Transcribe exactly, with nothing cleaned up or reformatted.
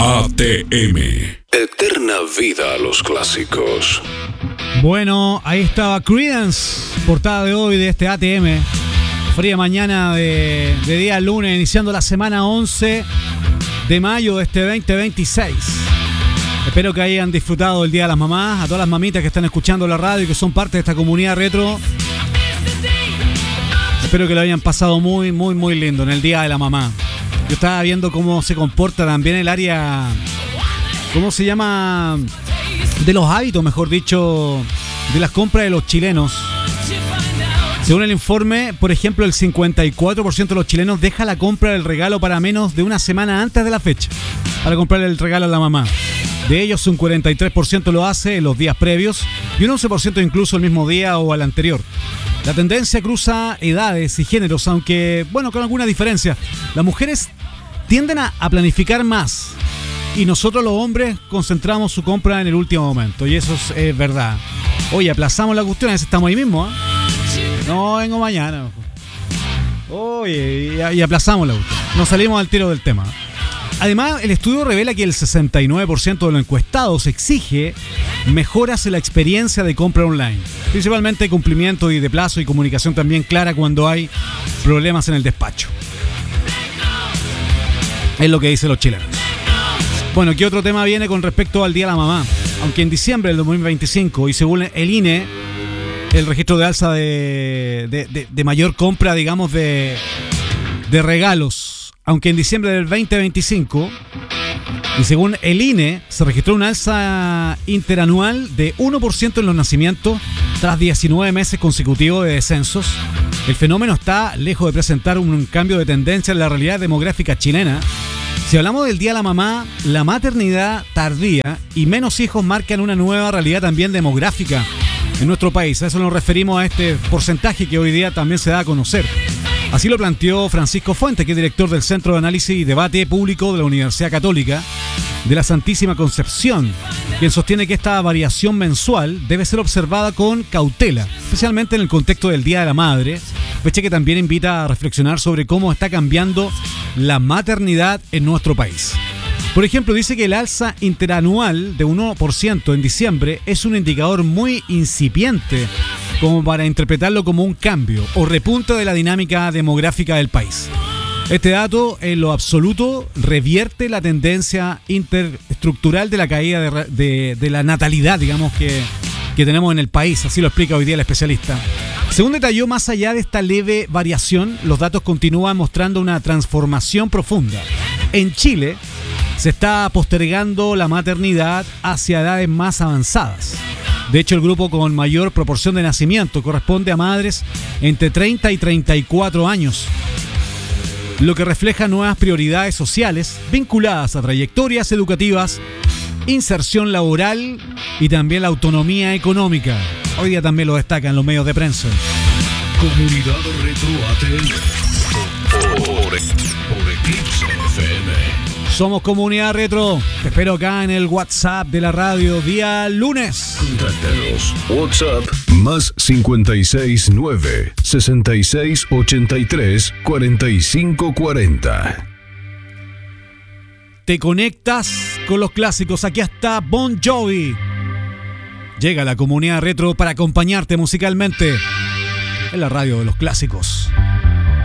A T M. Eterna vida a los clásicos. Bueno, ahí estaba Creedence, portada de hoy de este A T M. Fría mañana de, de día lunes, iniciando la semana once de mayo de este veinte veintiséis. Espero que hayan disfrutado el Día de las Mamás. A todas las mamitas que están escuchando la radio y que son parte de esta comunidad retro, espero que lo hayan pasado muy, muy, muy lindo en el Día de la Mamá. Yo estaba viendo cómo se comporta también el área, ¿cómo se llama? De los hábitos, mejor dicho, de las compras de los chilenos. Según el informe, por ejemplo, el cincuenta y cuatro por ciento de los chilenos deja la compra del regalo para menos de una semana antes de la fecha, para comprar el regalo a la mamá. De ellos, un cuarenta y tres por ciento lo hace en los días previos y un once por ciento incluso el mismo día o al anterior. La tendencia cruza edades y géneros, aunque, bueno, con alguna diferencia. Las mujeres tienden a, a planificar más y nosotros los hombres concentramos su compra en el último momento, y eso es, es verdad. Oye, aplazamos la cuestión, a veces estamos ahí mismo, ¿eh? No, vengo mañana. Oye, y, y aplazamos la cuestión. Nos salimos al tiro del tema. Además, el estudio revela que el sesenta y nueve por ciento de los encuestados exige mejoras en la experiencia de compra online. Principalmente cumplimiento y de plazo y comunicación también clara cuando hay problemas en el despacho. Es lo que dicen los chilenos. Bueno, ¿qué otro tema viene con respecto al Día de la Mamá? Aunque en diciembre del dos mil veinticinco, y según el I N E, el registro de alza de, de, de, de mayor compra, digamos, de, de regalos, aunque en diciembre del veinte veinticinco, y según el I N E, se registró una alza interanual de uno por ciento en los nacimientos tras diecinueve meses consecutivos de descensos. El fenómeno está lejos de presentar un cambio de tendencia en la realidad demográfica chilena. Si hablamos del Día de la Mamá, la maternidad tardía y menos hijos marcan una nueva realidad también demográfica en nuestro país. A eso nos referimos, a este porcentaje que hoy día también se da a conocer. Así lo planteó Francisco Fuentes, que es director del Centro de Análisis y Debate Público de la Universidad Católica de la Santísima Concepción, quien sostiene que esta variación mensual debe ser observada con cautela, especialmente en el contexto del Día de la Madre, fecha que también invita a reflexionar sobre cómo está cambiando la maternidad en nuestro país. Por ejemplo, dice que el alza interanual de uno por ciento en diciembre es un indicador muy incipiente como para interpretarlo como un cambio o repunte de la dinámica demográfica del país. Este dato, en lo absoluto, revierte la tendencia interestructural de la caída de, de, de la natalidad, digamos, que, que tenemos en el país. Así lo explica hoy día el especialista. Según detalló, más allá de esta leve variación, los datos continúan mostrando una transformación profunda. En Chile, se está postergando la maternidad hacia edades más avanzadas. De hecho, el grupo con mayor proporción de nacimiento corresponde a madres entre treinta y treinta y cuatro años, lo que refleja nuevas prioridades sociales vinculadas a trayectorias educativas, inserción laboral y también la autonomía económica. Hoy día también lo destacan los medios de prensa. Comunidad Retro A T M. Por, por Eclipse F M. Somos Comunidad Retro. Te espero acá en el WhatsApp de la radio día lunes. Contáctanos. WhatsApp más cincuenta y seis nueve, sesenta y seis ochenta y tres, cuarenta y cinco cuarenta. Te conectas con los clásicos. Aquí está Bon Jovi. Llega la Comunidad Retro para acompañarte musicalmente en la radio de los clásicos.